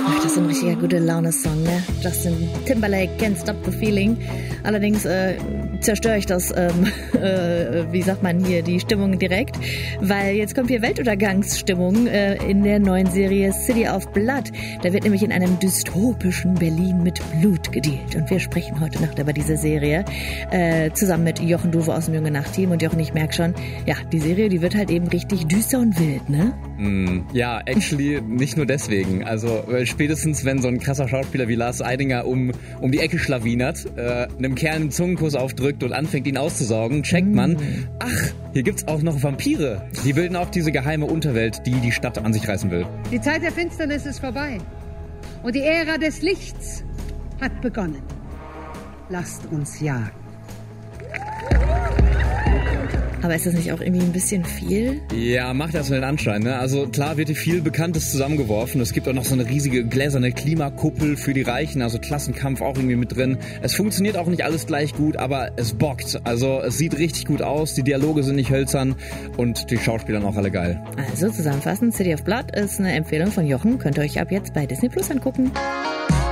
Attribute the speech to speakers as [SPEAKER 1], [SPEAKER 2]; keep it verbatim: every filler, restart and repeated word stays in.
[SPEAKER 1] Ach, das ist ein richtiger gute Laune-Song, ne? Justin Timberlake, Can't Stop the Feeling. Allerdings äh, zerstöre ich das, ähm, äh, wie sagt man hier, die Stimmung direkt, weil jetzt kommt hier Weltuntergangsstimmung äh, in der neuen Serie City of Blood. Da wird nämlich in einem dystopischen Berlin mit Blut gedealt. Und wir sprechen heute Nacht über diese Serie äh, zusammen mit Jochen Duwe aus dem Junge Nacht-Team. Und Jochen, ich merke schon, ja, die Serie, die wird halt eben richtig düster und wild, ne?
[SPEAKER 2] Mm, ja, actually nicht nur deswegen. Also spätestens, wenn so ein krasser Schauspieler wie Lars Eidinger um, um die Ecke schlawinert, äh, einem Kerl einen Zungenkuss aufdrückt und anfängt, ihn auszusaugen, checkt man, ach, hier gibt's auch noch Vampire. Die bilden auch diese geheime Unterwelt, die die Stadt an sich reißen will.
[SPEAKER 3] Die Zeit der Finsternis ist vorbei. Und die Ära des Lichts hat begonnen. Lasst uns jagen.
[SPEAKER 1] Aber ist das nicht auch irgendwie ein bisschen viel?
[SPEAKER 2] Ja, macht erstmal den Anschein, ne? Also klar wird hier viel Bekanntes zusammengeworfen. Es gibt auch noch so eine riesige gläserne Klimakuppel für die Reichen, also Klassenkampf auch irgendwie mit drin. Es funktioniert auch nicht alles gleich gut, aber es bockt. Also es sieht richtig gut aus, die Dialoge sind nicht hölzern und die Schauspieler auch alle geil.
[SPEAKER 1] Also zusammenfassend, City of Blood ist eine Empfehlung von Jochen. Könnt ihr euch ab jetzt bei Disney Plus angucken.